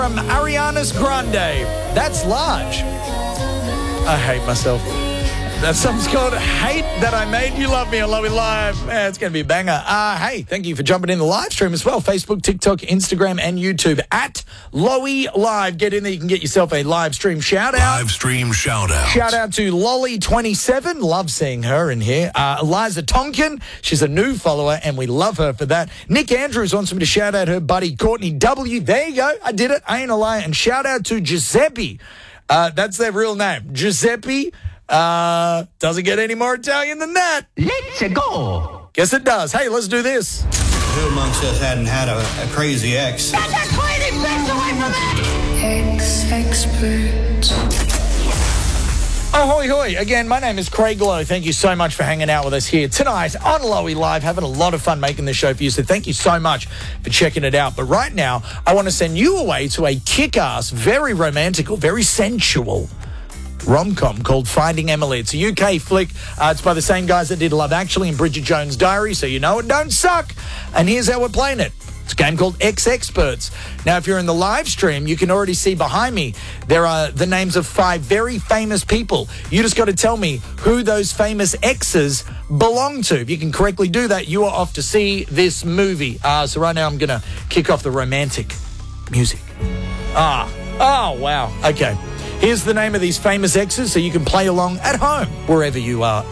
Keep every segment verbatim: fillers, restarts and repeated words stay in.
From Ariana Grande. That's large. I hate myself. That song's called Hate That I Made You Love Me on Lowy Live. Man, it's going to be a banger. Uh, hey, thank you for jumping in the live stream as well. Facebook, TikTok, Instagram, and YouTube at Lowy Live. Get in there. You can get yourself a live stream shout out. Live stream shout out. Shout out to Lolly twenty-seven. Love seeing her in here. Uh, Eliza Tonkin. She's a new follower, and we love her for that. Nick Andrews wants me to shout out her buddy Courtney W. There you go. I did it. I ain't a liar. And shout out to Giuseppe. Uh, that's their real name. Giuseppe. Uh, doesn't get any more Italian than that. Let's go. Guess it does. Hey, let's do this. Who amongst us hadn't had a, a crazy ex? Get that crazy bitch away from me! Ex-expert. Ahoy, hoy. Again, my name is Craig Lowe. Thank you so much for hanging out with us here tonight on Lowy Live. Having a lot of fun making this show for you, so thank you so much for checking it out. But right now, I want to send you away to a kick-ass, very romantical, very sensual rom-com called Finding Emily. It's a U K flick. Uh, it's by the same guys that did Love Actually and Bridget Jones' Diary, so you know it don't suck. And here's how we're playing it. It's a game called Ex-Experts. Now, if you're in the live stream, you can already see behind me, there are the names of five very famous people. You just got to tell me who those famous exes belong to. If you can correctly do that, you are off to see this movie. Uh, so right now, I'm going to kick off the romantic music. Ah, oh, wow. Okay. Here's the name of these famous exes so you can play along at home, wherever you are.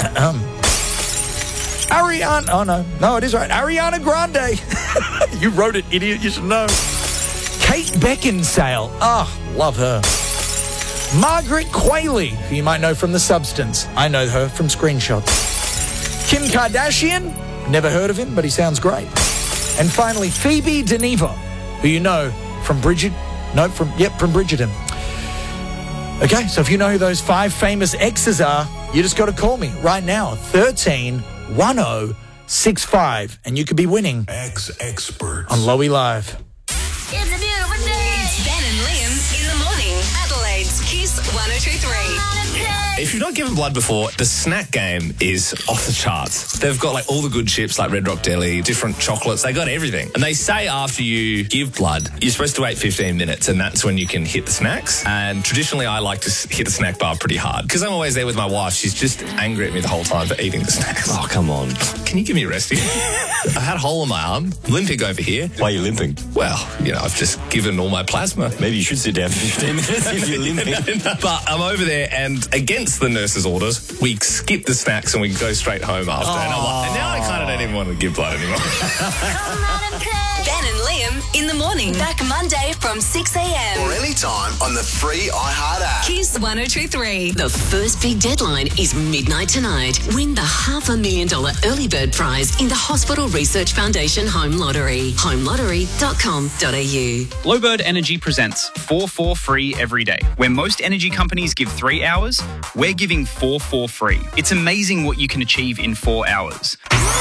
Ariana, oh no, no, it is right. Ariana Grande. You wrote it, idiot, you should know. Kate Beckinsale. Oh, love her. Margaret Qualley, who you might know from The Substance. I know her from screenshots. Kim Kardashian. Never heard of him, but he sounds great. And finally, Phoebe Deneva, who you know from Bridget, no, from, yep, from Bridgerton. Okay, so if you know who those five famous exes are, you just got to call me right now, thirteen one oh six five, and you could be winning Ex-Experts on Lowy Live. It's a beautiful day. It's Ben and Liam in the morning. Adelaide's Kiss one oh two three. If you've not given blood before, the snack game is off the charts. They've got like all the good chips like Red Rock Deli, different chocolates, they got everything. And they say after you give blood, you're supposed to wait fifteen minutes and that's when you can hit the snacks. And traditionally I like to hit the snack bar pretty hard because I'm always there with my wife. She's just angry at me the whole time for eating the snacks. Oh, come on. Can you give me a rest here? I had a hole in my arm, limping over here. Why are you limping? Well, you know, I've just given all my plasma. Maybe you should sit down for fifteen minutes if you're limping. But I'm over there and against the nurse's orders, we skip the snacks and we go straight home after. And, I'm like, and now I kind of don't even want to give blood anymore. Ben and Liam in the morning. Back Monday from six a.m. or anytime on the free iHeart app. Kiss one oh two three. The first big deadline is midnight tonight. Win the half a million dollar early bird prize in the Hospital Research Foundation Home Lottery. home lottery dot com dot a u. Glowbird Energy presents four four free every day. Where most energy companies give three hours, we're giving four four free. It's amazing what you can achieve in four hours.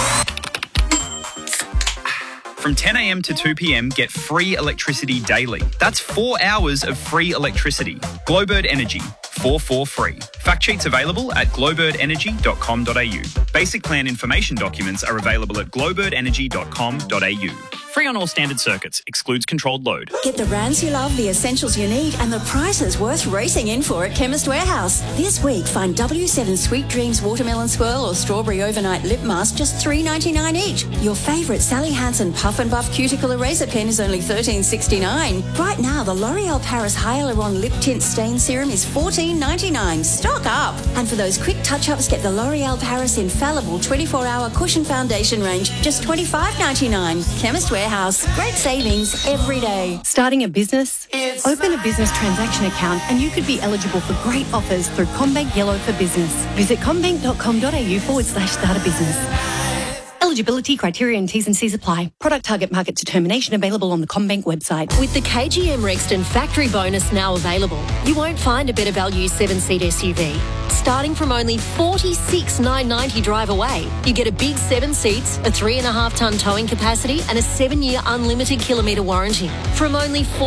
From ten a.m. to two p.m, get free electricity daily. That's four hours of free electricity. Glowbird Energy, four four free. Fact sheets available at glowbird energy dot com dot a u. Basic plan information documents are available at glowbird energy dot com dot a u. Free on all standard circuits. Excludes controlled load. Get the brands you love, the essentials you need, and the prices worth racing in for at Chemist Warehouse. This week, find W seven Sweet Dreams Watermelon Swirl or Strawberry Overnight Lip Mask just three ninety-nine each. Your favourite Sally Hansen Puff and Buff Cuticle Eraser Pen is only thirteen sixty-nine. Right now, the L'Oreal Paris Hyaluron Lip Tint Stain Serum is fourteen ninety-nine. Stock up! And for those quick touch-ups, get the L'Oreal Paris Infallible twenty-four hour Cushion Foundation range, just twenty-five ninety-nine. Chemist Warehouse. Great savings every day. Starting a business? Open a business transaction account and you could be eligible for great offers through CommBank Yellow for Business. Visit commbank dot com dot a u forward slash start a business. Eligibility criteria and T's and C's apply. Product target market determination available on the CommBank website. With the K G M Rexton factory bonus now available, you won't find a better value seven-seat S U V. Starting from only forty-six thousand nine hundred ninety dollars drive away, you get a big seven seats, a three and a half tonne towing capacity and a seven year unlimited kilometre warranty. From only